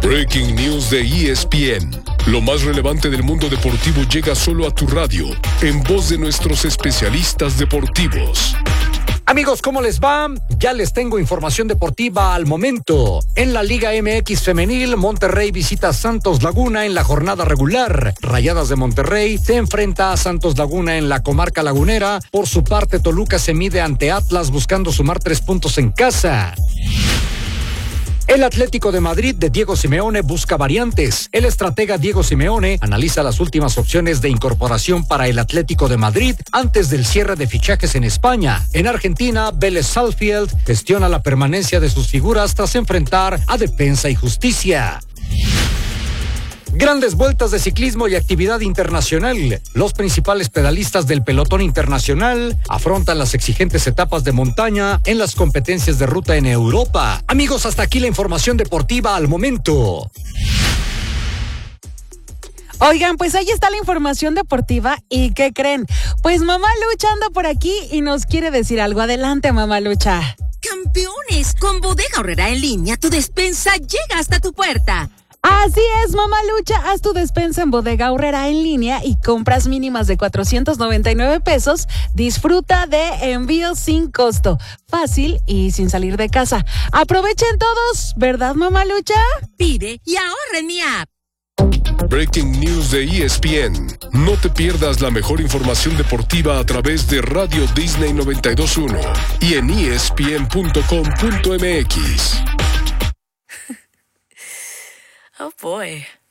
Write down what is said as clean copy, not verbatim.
Breaking News de ESPN. Lo más relevante del mundo deportivo llega solo a tu radio, en voz de nuestros especialistas deportivos. Amigos, ¿cómo les va? Ya les tengo información deportiva al momento. En la Liga MX Femenil, Monterrey visita a Santos Laguna en la jornada regular. Rayadas de Monterrey se enfrenta a Santos Laguna en la comarca lagunera. Por su parte, Toluca se mide ante Atlas buscando sumar 3 puntos en casa. El Atlético de Madrid de Diego Simeone busca variantes. El estratega Diego Simeone analiza las últimas opciones de incorporación para el Atlético de Madrid antes del cierre de fichajes en España. En Argentina, Vélez Sarsfield gestiona la permanencia de sus figuras tras enfrentar a Defensa y Justicia. Grandes vueltas de ciclismo y actividad internacional. Los principales pedalistas del pelotón internacional afrontan las exigentes etapas de montaña en las competencias de ruta en Europa. Amigos, hasta aquí la información deportiva al momento. Oigan, pues ahí está la información deportiva. ¿Y qué creen? Pues Mamá Lucha anda por aquí y nos quiere decir algo. Adelante, Mamá Lucha. Campeones, con Bodega Aurrera en línea, tu despensa llega hasta tu puerta. Así es, Mamá Lucha, haz tu despensa en Bodega Aurrera en línea y compras mínimas de 499 pesos. Disfruta de envíos sin costo, fácil y sin salir de casa. Aprovechen todos, ¿verdad, Mamá Lucha? Pide y ahorra en mi app. Breaking News de ESPN. No te pierdas la mejor información deportiva a través de Radio Disney 92.1 y en ESPN.com.mx. Oh boy.